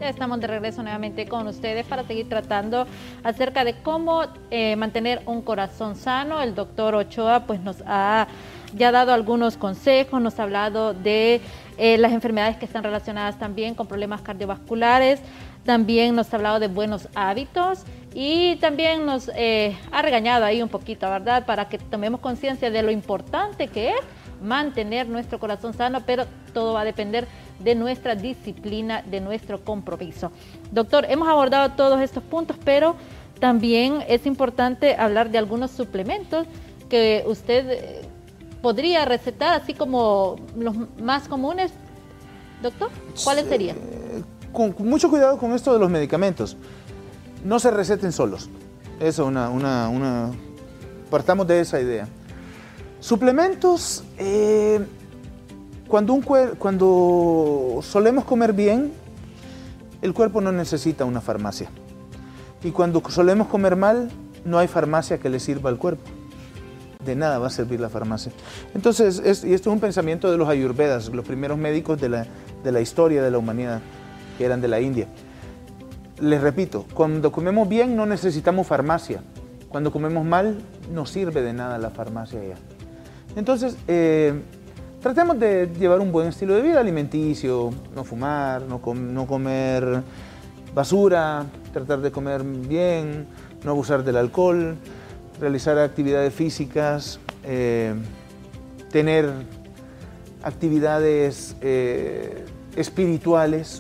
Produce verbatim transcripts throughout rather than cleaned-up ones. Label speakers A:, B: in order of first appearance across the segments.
A: Ya estamos de regreso nuevamente con ustedes para seguir tratando acerca de cómo eh, mantener un corazón sano. El doctor Ochoa pues nos ha ya dado algunos consejos, nos ha hablado de eh, las enfermedades que están relacionadas también con problemas cardiovasculares, también nos ha hablado de buenos hábitos y también nos eh, ha regañado ahí un poquito, ¿verdad? Para que tomemos conciencia de lo importante que es mantener nuestro corazón sano, pero todo va a depender de nuestra disciplina, de nuestro compromiso. Doctor, hemos abordado todos estos puntos, pero también es importante hablar de algunos suplementos que usted podría recetar, así como los más comunes. Doctor, ¿cuáles serían?
B: Con, con mucho cuidado con esto de los medicamentos. No se receten solos. Eso, una, una, una... partamos de esa idea. Suplementos, eh, cuando, un cuer cuando solemos comer bien, el cuerpo no necesita una farmacia. Y cuando solemos comer mal, no hay farmacia que le sirva al cuerpo. De nada va a servir la farmacia. Entonces, es, y esto es un pensamiento de los ayurvedas, los primeros médicos de la, de la historia de la humanidad, que eran de la India. Les repito, cuando comemos bien no necesitamos farmacia. Cuando comemos mal, no sirve de nada la farmacia ya. Entonces, eh, tratemos de llevar un buen estilo de vida alimenticio, no fumar, no, com no comer basura, tratar de comer bien, no abusar del alcohol, realizar actividades físicas, eh, tener actividades eh, espirituales,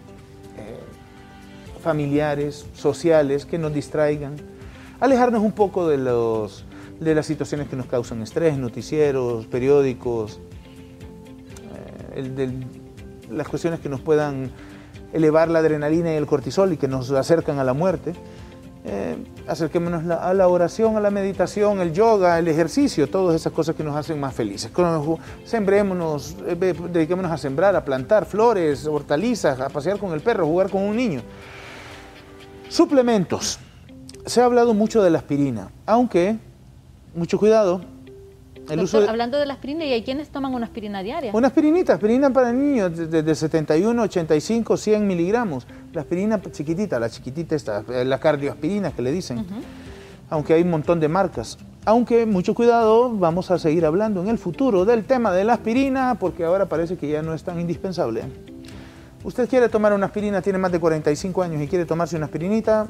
B: eh, familiares, sociales, que nos distraigan, alejarnos un poco de los... de las situaciones que nos causan estrés, noticieros, periódicos, eh, el, de, las cuestiones que nos puedan elevar la adrenalina y el cortisol y que nos acercan a la muerte. Eh, acerquémonos la, a la oración, a la meditación, el yoga, el ejercicio, todas esas cosas que nos hacen más felices. Sembrémonos, eh, dediquémonos a sembrar, a plantar flores, hortalizas, a pasear con el perro, a jugar con un niño. Suplementos. Se ha hablado mucho de la aspirina, aunque... mucho cuidado. El
A: Doctor,
B: uso de...
A: hablando de la aspirina, ¿y hay quienes toman una aspirina diaria?
B: Una aspirinita, aspirina para niños, de, de setenta y uno, ochenta y cinco, cien miligramos. La aspirina chiquitita, la chiquitita esta, la cardioaspirina que le dicen. Uh-huh. Aunque hay un montón de marcas. Aunque, mucho cuidado, vamos a seguir hablando en el futuro del tema de la aspirina, porque ahora parece que ya no es tan indispensable. Usted quiere tomar una aspirina, tiene más de cuarenta y cinco años y quiere tomarse una aspirinita,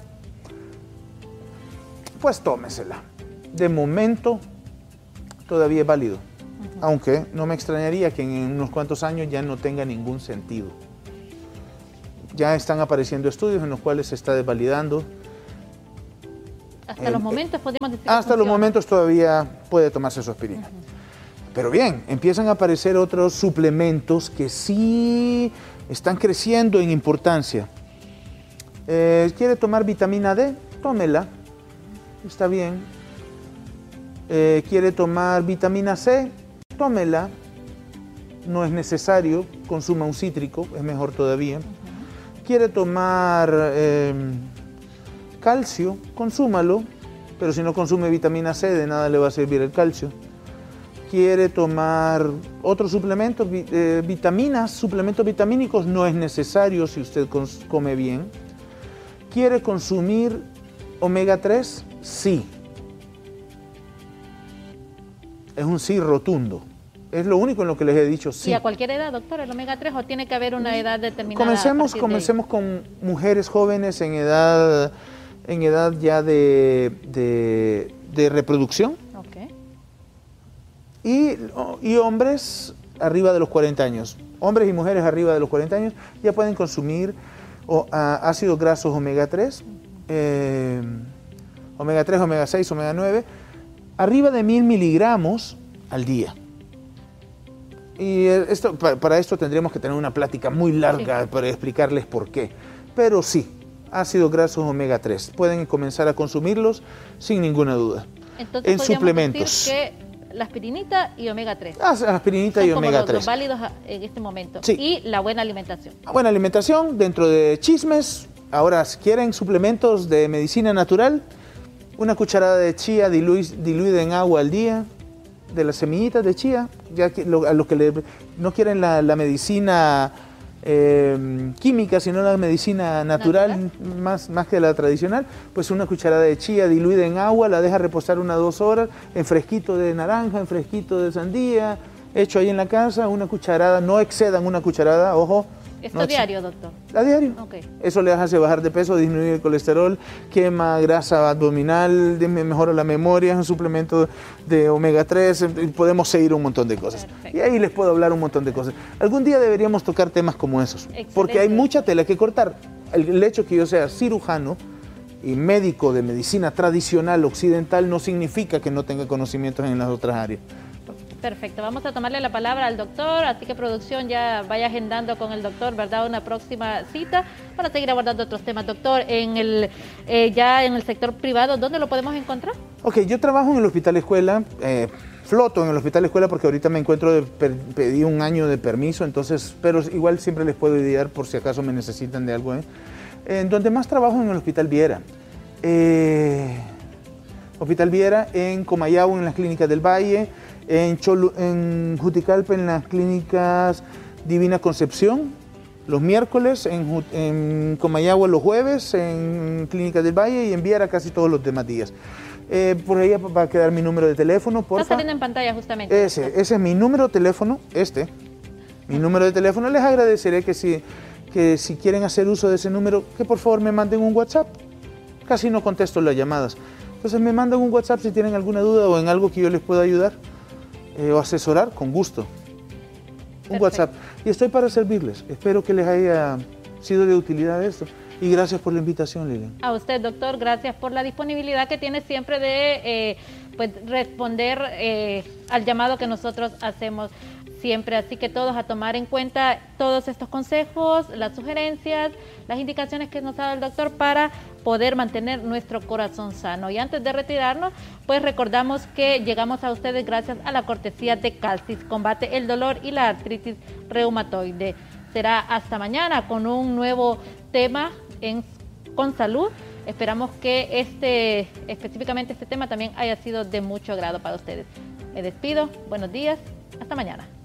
B: pues tómesela. De momento todavía es válido, uh-huh. Aunque no me extrañaría que en unos cuantos años ya no tenga ningún sentido. Ya están apareciendo estudios en los cuales se está desvalidando.
A: Hasta
B: el,
A: los momentos podemos decir
B: Hasta los momentos todavía puede tomarse su aspirina. Uh-huh. Pero bien, empiezan a aparecer otros suplementos que sí están creciendo en importancia. Eh, ¿Quiere tomar vitamina D? Tómela, está bien. Eh, quiere tomar vitamina C, tómela, no es necesario, consuma un cítrico, es mejor todavía. Uh-huh. Quiere tomar eh, calcio, consúmalo, pero si no consume vitamina C, de nada le va a servir el calcio. Quiere tomar otros suplementos, eh, vitaminas, suplementos vitamínicos, no es necesario si usted come bien. Quiere consumir omega tres, sí. Es un sí rotundo. Es lo único en lo que les he dicho sí.
A: ¿Y a cualquier edad, doctor, el omega tres o tiene que haber una edad determinada?
B: Comencemos, comencemos de con mujeres jóvenes en edad, en edad ya de, de, de reproducción.
A: Okay.
B: Y, y hombres arriba de los cuarenta años. Hombres y mujeres arriba de los cuarenta años ya pueden consumir o, a, ácidos grasos omega tres, eh, omega tres, omega seis, omega nueve, arriba de mil miligramos al día. Y esto, para esto tendríamos que tener una plática muy larga, sí, para explicarles por qué. Pero sí, ácidos grasos omega tres. Pueden comenzar a consumirlos sin ninguna duda.
A: Entonces,
B: en suplementos.
A: Decir que la aspirinita y omega tres.
B: Ah, la aspirinita y omega tres.
A: Son válidos en este momento.
B: Sí.
A: Y la buena alimentación.
B: Buena alimentación, dentro de chismes. Ahora, si quieren suplementos de medicina natural, una cucharada de chía diluida en agua al día, de las semillitas de chía, ya que lo, a los que le, no quieren la, la medicina eh, química, sino la medicina natural,
A: ¿Natural?
B: Más, más que la tradicional, pues una cucharada de chía diluida en agua, la deja reposar unas dos horas, en fresquito de naranja, en fresquito de sandía, hecho ahí en la casa, una cucharada, no excedan una cucharada, ojo.
A: ¿Esto
B: no
A: diario, doctor?
B: A diario.
A: Okay.
B: Eso le hace bajar de peso, disminuir el colesterol, quema grasa abdominal, mejora la memoria, es un suplemento de omega tres, podemos seguir un montón de cosas. Perfecto. Y ahí les puedo hablar un montón de cosas. Algún día deberíamos tocar temas como esos, excelente, porque hay mucha tela que cortar. El, el hecho que yo sea cirujano y médico de medicina tradicional occidental no significa que no tenga conocimientos en las otras áreas.
A: Perfecto, vamos a tomarle la palabra al doctor, así que producción ya vaya agendando con el doctor, ¿verdad? Una próxima cita para seguir abordando otros temas. Doctor, en el eh, ya en el sector privado, ¿dónde lo podemos encontrar?
B: Ok, yo trabajo en el Hospital Escuela, eh, floto en el Hospital Escuela porque ahorita me encuentro, de, per, pedí un año de permiso, entonces, pero igual siempre les puedo ayudar por si acaso me necesitan de algo. ¿eh? En donde más trabajo en el Hospital Viera. Eh, Hospital Viera en Comayagua, en las clínicas del Valle, en, Cholu, en Juticalpa, en las clínicas Divina Concepción, los miércoles, en, en Comayagua los jueves, en Clínicas del Valle y en Viera casi todos los demás días. Eh, por ahí va a quedar mi número de teléfono, porfa.
A: Está saliendo en pantalla justamente.
B: Ese, ese es mi número de teléfono, este, mi número de teléfono. Les agradeceré que si, que si quieren hacer uso de ese número, que por favor me manden un WhatsApp. Casi no contesto las llamadas. Entonces me mandan un WhatsApp si tienen alguna duda o en algo que yo les pueda ayudar. Eh, o asesorar, con gusto. Un Perfecto. WhatsApp. Y estoy para servirles. Espero que les haya sido de utilidad esto. Y gracias por la invitación, Lilian.
A: A usted, doctor, gracias por la disponibilidad que tiene siempre de eh, pues, responder eh, al llamado que nosotros hacemos siempre. Así que todos a tomar en cuenta todos estos consejos, las sugerencias, las indicaciones que nos ha dado el doctor para poder mantener nuestro corazón sano. Y antes de retirarnos, pues recordamos que llegamos a ustedes gracias a la cortesía de Calcis, combate el dolor y la artritis reumatoide. Será hasta mañana con un nuevo tema en Con Salud. Esperamos que este, específicamente este tema también haya sido de mucho agrado para ustedes. Me despido, buenos días, hasta mañana.